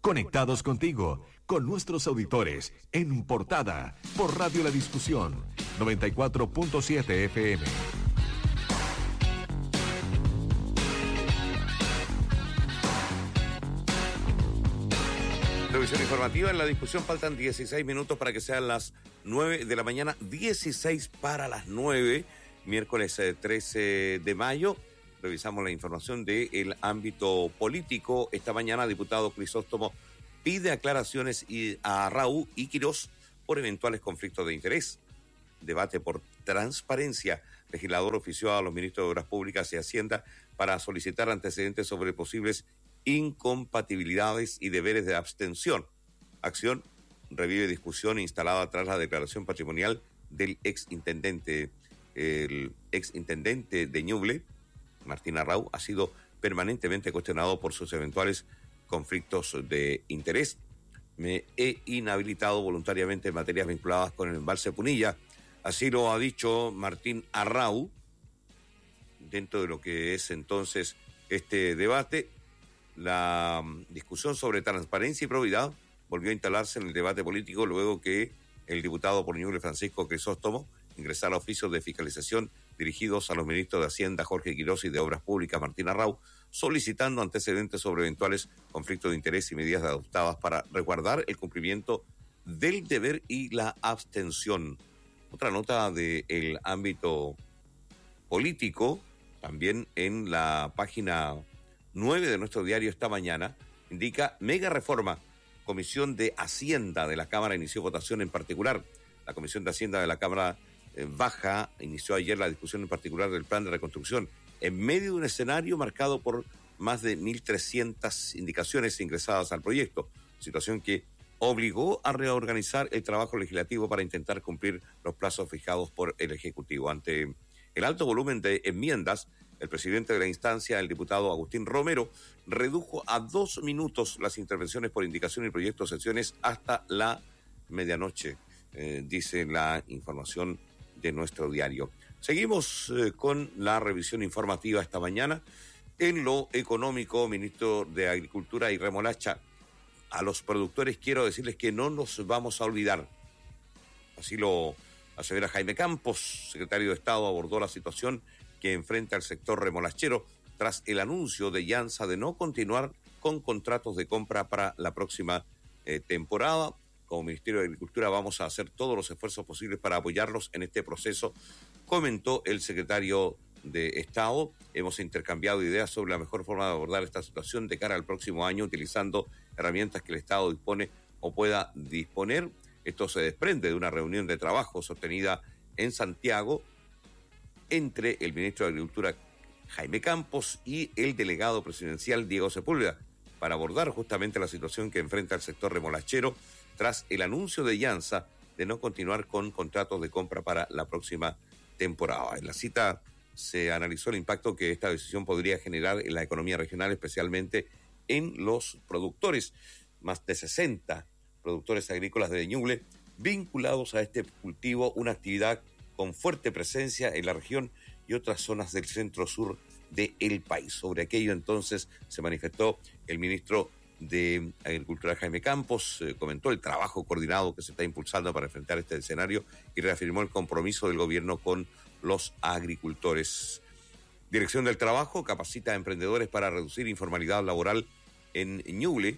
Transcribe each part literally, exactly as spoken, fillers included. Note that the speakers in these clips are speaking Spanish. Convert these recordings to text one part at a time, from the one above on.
Conectados contigo, con nuestros auditores, en portada, por Radio La Discusión, noventa y cuatro punto siete F M. Revisión informativa en La Discusión, faltan dieciséis minutos para que sean las nueve de la mañana, dieciséis para las nueve, miércoles trece de mayo. Revisamos la información del ámbito político. Esta mañana, diputado Crisóstomo pide aclaraciones a Raúl y Quirós por eventuales conflictos de interés. Debate por transparencia. Legislador ofició a los ministros de Obras Públicas y Hacienda para solicitar antecedentes sobre posibles incompatibilidades y deberes de abstención. Acción revive discusión instalada tras la declaración patrimonial del exintendente. El exintendente de Ñuble, Martín Arrau, ha sido permanentemente cuestionado por sus eventuales conflictos de interés. Me he inhabilitado voluntariamente en materias vinculadas con el embalse Punilla. Así lo ha dicho Martín Arrau dentro de lo que es entonces este debate. La discusión sobre transparencia y probidad volvió a instalarse en el debate político luego que el diputado por Ñuble, Francisco Crisóstomo, ingresara a oficios de fiscalización dirigidos a los ministros de Hacienda, Jorge Quirós, y de Obras Públicas, Martín Arrau, solicitando antecedentes sobre eventuales conflictos de interés y medidas adoptadas para resguardar el cumplimiento del deber y la abstención. Otra nota del ámbito político, también en la página nueve de nuestro diario esta mañana, indica mega reforma. Comisión de Hacienda de la Cámara inició votación en particular. La Comisión de Hacienda de la Cámara eh, Baja inició ayer la discusión en particular del plan de reconstrucción en medio de un escenario marcado por más de mil trescientas indicaciones ingresadas al proyecto, situación que obligó a reorganizar el trabajo legislativo para intentar cumplir los plazos fijados por el Ejecutivo. Ante el alto volumen de enmiendas, el presidente de la instancia, el diputado Agustín Romero, redujo a dos minutos las intervenciones por indicación y proyecto de sesiones hasta la medianoche, eh, dice la información de nuestro diario. Seguimos eh, con la revisión informativa esta mañana. En lo económico, ministro de Agricultura y Remolacha, a los productores quiero decirles que no nos vamos a olvidar. Así lo asevera Jaime Campos, secretario de Estado, abordó la situación que enfrenta el sector remolachero tras el anuncio de Llanza de no continuar con contratos de compra para la próxima eh, temporada. Como Ministerio de Agricultura vamos a hacer todos los esfuerzos posibles para apoyarlos en este proceso, comentó el secretario de Estado. Hemos intercambiado ideas sobre la mejor forma de abordar esta situación de cara al próximo año, utilizando herramientas que el Estado dispone o pueda disponer. Esto se desprende de una reunión de trabajo sostenida en Santiago entre el ministro de Agricultura, Jaime Campos, y el delegado presidencial, Diego Sepúlveda, para abordar justamente la situación que enfrenta el sector remolachero tras el anuncio de Llanza de no continuar con contratos de compra para la próxima temporada. En la cita se analizó el impacto que esta decisión podría generar en la economía regional, especialmente en los productores. Más de sesenta productores agrícolas de Ñuble vinculados a este cultivo, una actividad con fuerte presencia en la región y otras zonas del centro-sur del país. Sobre aquello entonces se manifestó el ministro de Agricultura, Jaime Campos, eh, comentó el trabajo coordinado que se está impulsando para enfrentar este escenario y reafirmó el compromiso del gobierno con los agricultores. Dirección del Trabajo capacita a emprendedores para reducir informalidad laboral en Ñuble.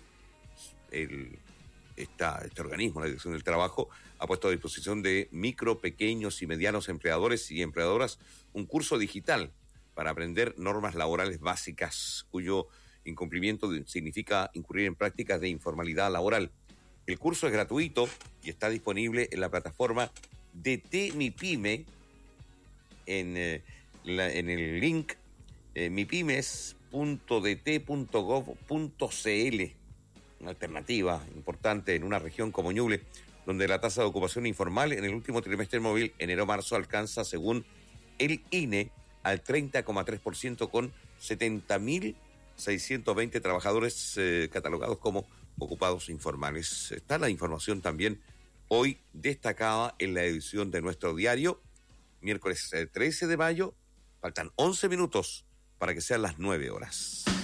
El Esta, este organismo, la Dirección del Trabajo, ha puesto a disposición de micro, pequeños y medianos empleadores y empleadoras un curso digital para aprender normas laborales básicas, cuyo incumplimiento significa incurrir en prácticas de informalidad laboral. El curso es gratuito y está disponible en la plataforma D T Mi Pyme, en, eh, la, en el link eh, mipymes punto d t punto gov punto c l. Una alternativa importante en una región como Ñuble, donde la tasa de ocupación informal en el último trimestre móvil, enero-marzo, alcanza, según el I N E, al treinta coma tres por ciento, con setenta mil seiscientos veinte trabajadores eh, catalogados como ocupados informales. Está la información también hoy destacada en la edición de nuestro diario, miércoles trece de mayo. Faltan once minutos para que sean las nueve horas.